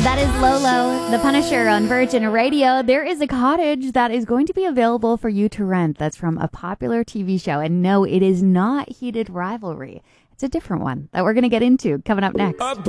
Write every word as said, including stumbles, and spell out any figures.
That is Lolo, the Punisher on Virgin Radio. There is a cottage that is going to be available for you to rent. That's from a popular T V show. And no, it is not Heated Rivalry. It's a different one that we're going to get into coming up next.